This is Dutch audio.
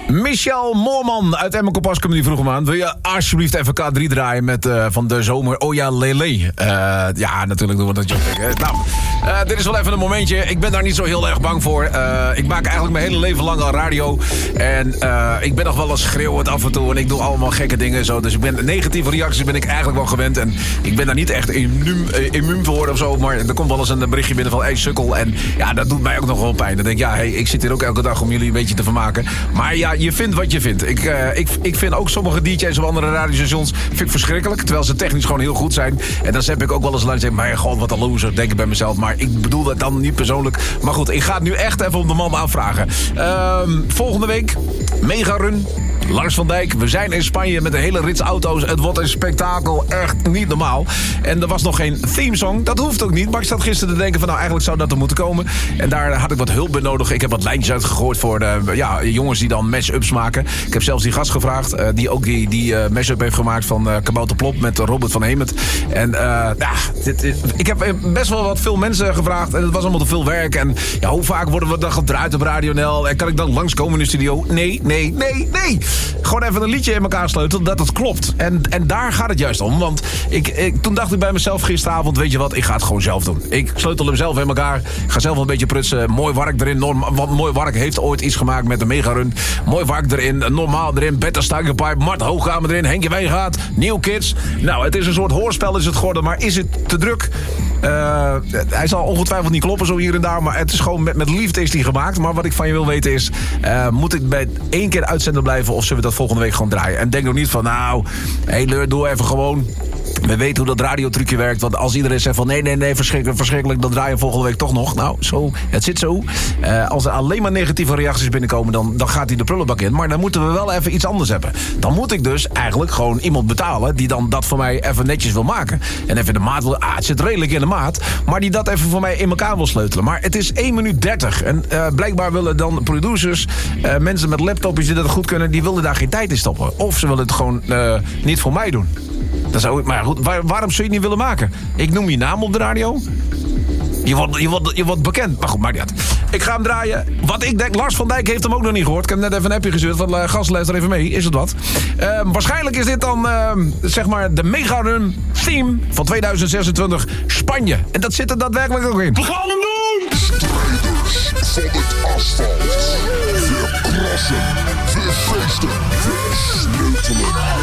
Michel Moorman uit Emmen-Kopaskum die vroeg hem aan. Wil je alsjeblieft even K3 draaien met van de zomer Oh ja Lele? Ja, natuurlijk doen we dat, John. Nou, dit is wel even een momentje. Ik ben daar niet zo heel erg bang voor. Ik maak eigenlijk mijn hele leven lang al radio. En ik ben nog wel eens schreeuwend af en toe. En ik doe allemaal gekke dingen zo. Dus negatieve reacties ben ik eigenlijk wel gewend. En ik ben daar niet echt immuun voor of zo. Maar er komt wel eens een berichtje binnen van hey, sukkel. En ja, dat doet mij ook nog wel pijn. Dan denk ik, ja, hey, ik zit hier ook elke dag om jullie een beetje te vermaken. Maar ja, je vindt wat je vindt. Ik vind ook sommige DJ's op andere radiostations vind ik verschrikkelijk. Terwijl ze technisch gewoon heel goed zijn. En dan heb ik ook wel eens lang zeggen, maar god, wat een loser, denk ik bij mezelf. Maar ik bedoel dat dan niet persoonlijk. Maar goed, ik ga het nu echt even op de man aanvragen. Volgende week, mega run. Lars van Dijk, we zijn in Spanje met een hele rits auto's. Het wordt een spektakel, echt niet normaal. En er was nog geen themesong, dat hoeft ook niet. Maar ik zat gisteren te denken van, nou eigenlijk zou dat er moeten komen. En daar had ik wat hulp bij nodig. Ik heb wat lijntjes uitgegooid voor de jongens die dan mash-ups maken. Ik heb zelfs die gast gevraagd, die ook die mash-up heeft gemaakt van Kabouter Plop met Robert van Hemert. En ik heb best wel wat veel mensen gevraagd. En het was allemaal te veel werk. En ja, hoe vaak worden we dan gedraaid op Radio NL? En kan ik dan langskomen in de studio? Nee. Gewoon even een liedje in elkaar sleutelen dat het klopt. En daar gaat het juist om. Want toen dacht ik bij mezelf gisteravond, weet je wat, ik ga het gewoon zelf doen. Ik sleutel hem zelf in elkaar. Ik ga zelf wel een beetje prutsen. Mooi Wark erin. Want Mooi Wark heeft ooit iets gemaakt met de megarun. Mooi Wark erin. Normaal erin. Bette Stuikenpipe. Mart Hoogkamer erin. Henkje Wijngaard. New Kids. Nou, het is een soort hoorspel is het geworden. Maar is het te druk? Hij zal ongetwijfeld niet kloppen zo hier en daar. Maar het is gewoon met liefde is die gemaakt. Maar wat ik van je wil weten is, moet ik bij 1 keer uitzender blijven of zullen we dat volgende week gewoon draaien? En denk nog niet van, nou, Leur, doe even gewoon. We weten hoe dat radiotrucje werkt. Want als iedereen zegt van nee, verschrikkelijk, dan draaien we volgende week toch nog. Nou, zo, het zit zo. Als er alleen maar negatieve reacties binnenkomen, dan gaat hij de prullenbak in. Maar dan moeten we wel even iets anders hebben. Dan moet ik dus eigenlijk gewoon iemand betalen die dan dat voor mij even netjes wil maken. En even de maat wil, het zit redelijk in de maat. Maar die dat even voor mij in elkaar wil sleutelen. Maar het is 1 minuut 30. En blijkbaar willen dan producers, mensen met laptopjes die dat goed kunnen, die willen daar geen tijd in stoppen. Of ze willen het gewoon niet voor mij doen. Dat zou ik, maar goed, waarom zou je het niet willen maken? Ik noem je naam op de radio. Je wordt bekend. Maar goed, maakt niet uit. Ik ga hem draaien. Wat ik denk, Lars van Dijk heeft hem ook nog niet gehoord. Ik heb net even een appje gestuurd van gast, luister even mee. Is het wat? Waarschijnlijk is dit dan, zeg maar, de Mega Run theme van 2026 Spanje. En dat zit er daadwerkelijk ook in. We gaan hem doen! Strijders van het asfalt. Weer krassen, weer feesten, weer sleutelen.